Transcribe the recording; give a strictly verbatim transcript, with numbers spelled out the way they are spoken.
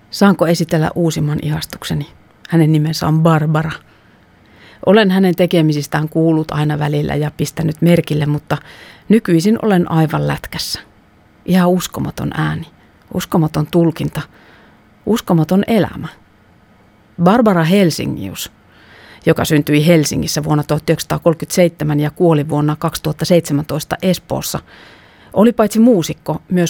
Saanko esitellä uusimman ihastukseni? Hänen nimensä on Barbara. Olen hänen tekemisistään kuullut aina välillä ja pistänyt merkille, mutta nykyisin olen aivan lätkässä. Ihan uskomaton ääni, uskomaton tulkinta, uskomaton elämä. Barbara Helsingius, joka syntyi Helsingissä vuonna tuhatyhdeksänsataakolmekymmentäseitsemän ja kuoli vuonna kaksituhattaseitsemäntoista Espoossa, oli paitsi muusikko myös